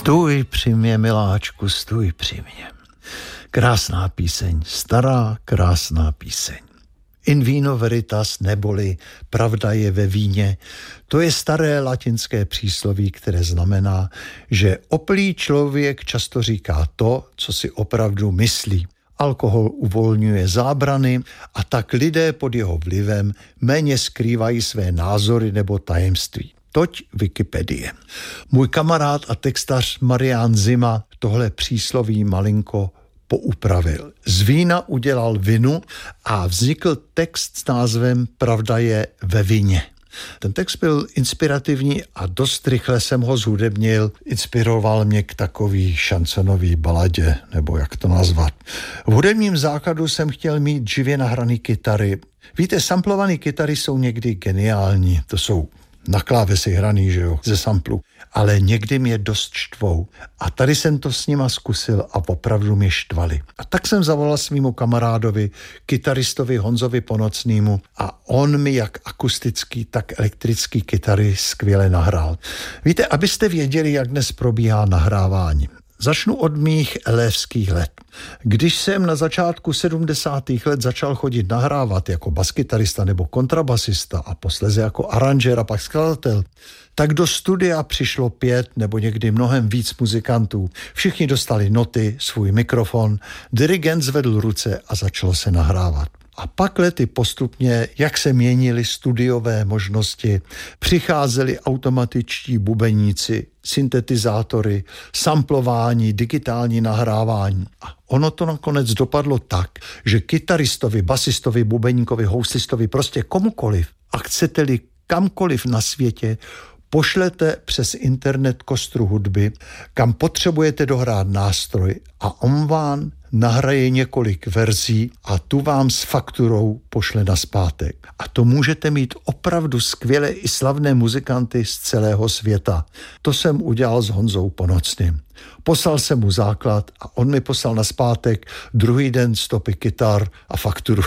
Stůj při mě, miláčku, stůj při mě. Krásná píseň, stará krásná píseň. In vino veritas, neboli pravda je ve víně. To je staré latinské přísloví, které znamená, že oplý člověk často říká to, co si opravdu myslí. Alkohol uvolňuje zábrany a tak lidé pod jeho vlivem méně skrývají své názory nebo tajemství. Toť Wikipedie. Můj kamarád a textař Marián Zima tohle přísloví malinko poupravil. Z vína udělal vinu a vznikl text s názvem Pravda je ve vině. Ten text byl inspirativní a dost rychle jsem ho zhudebnil. Inspiroval mě k takový šansonový baladě, nebo jak to nazvat. V hudebním základu jsem chtěl mít živě nahraný kytary. Víte, samplované kytary jsou někdy geniální. To jsou na klávesi hraný, že jo, ze samplu. Ale někdy mě dost štvou. A tady jsem to s nima zkusil a opravdu mě štvali. A tak jsem zavolal svýmu kamarádovi, kytaristovi Honzovi Ponocnýmu a on mi jak akustický, tak elektrický kytary skvěle nahrál. Víte, abyste věděli, jak dnes probíhá nahrávání. Začnu od mých elevských let. Když jsem na začátku 70. let začal chodit nahrávat jako baskytarista nebo kontrabasista a posléze jako aranžér a pak skladatel, tak do studia přišlo 5 nebo někdy mnohem víc muzikantů. Všichni dostali noty, svůj mikrofon, dirigent zvedl ruce a začalo se nahrávat. A pak lety postupně, jak se měnily studiové možnosti, přicházeli automatičtí bubeníci, syntetizátory, samplování, digitální nahrávání. A ono to nakonec dopadlo tak, že kytaristovi, basistovi, bubeníkovi, houslistovi, prostě komukoliv, a chcete-li kamkoliv na světě, pošlete přes internet kostru hudby, kam potřebujete dohrát nástroj a on vám nahraje několik verzí a tu vám s fakturou pošle nazpátek. A to můžete mít opravdu skvělé i slavné muzikanty z celého světa. To jsem udělal s Honzou Ponocným. Poslal jsem mu základ a on mi poslal nazpátek druhý den stopy kytar a fakturu.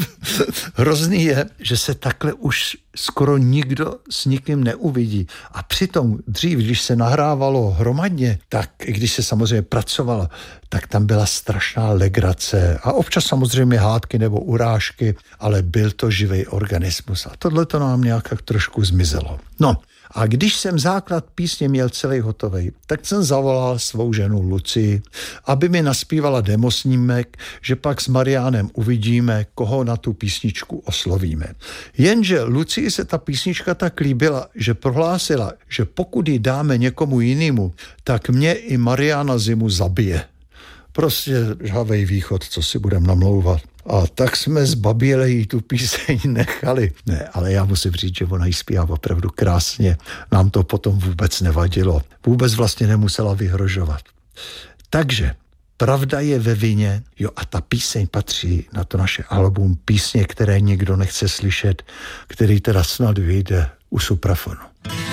Hrozný je, že se takhle už skoro nikdo s nikým neuvidí. A přitom dřív, když se nahrávalo hromadně, tak i když se samozřejmě pracovalo, tak tam byla strašná legrace a občas samozřejmě hádky nebo urážky, ale byl to živý organismus a tohle to nám nějak tak trošku zmizelo. No a když jsem základ písně měl celý hotovej, tak jsem zavolal svou ženu Lucii, aby mi naspívala demosnímek, že pak s Mariánem uvidíme, koho na tu písničku oslovíme. Jenže Lucii se ta písnička tak líbila, že prohlásila, že pokud ji dáme někomu jinému, tak mě i Mariána Zimu zabije. Prostě žhavej východ, co si budem namlouvat. A tak jsme zbaběle jí tu píseň nechali. Ne, ale já musím říct, že ona jí zpívá opravdu krásně. Nám to potom vůbec nevadilo. Vůbec vlastně nemusela vyhrožovat. Takže Pravda je ve vině, jo, a ta píseň patří na to naše album Písně, které nikdo nechce slyšet, který teda snad vyjde u Suprafonu.